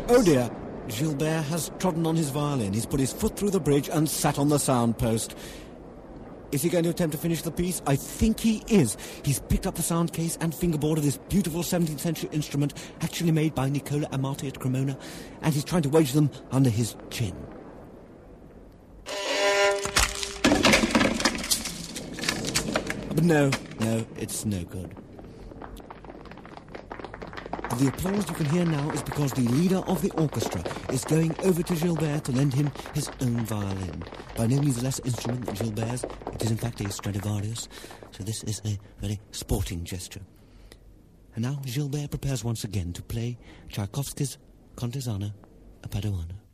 Oh dear, Gilbert has trodden on his violin. He's put his foot through the bridge and sat on the soundpost. Is he going to attempt to finish the piece? I think he is. He's picked up the sound case and fingerboard of this beautiful 17th century instrument actually made by Nicola Amati at Cremona, and he's trying to wedge them under his chin. But no, it's no good. The applause you can hear now is because the leader of the orchestra is going over to Gilbert to lend him his own violin. By no means a lesser instrument than Gilbert's. It is in fact a Stradivarius, so this is a very sporting gesture. And now Gilbert prepares once again to play Tchaikovsky's Contesano a Paduano.